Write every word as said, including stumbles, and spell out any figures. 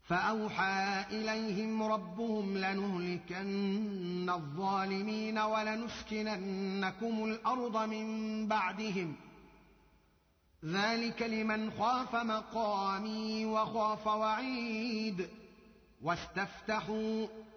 فأوحى إليهم ربهم لنهلكن الظالمين ولنسكننكم الأرض من بعدهم ذلك لمن خاف مقامي وخاف وعيد واستفتحوا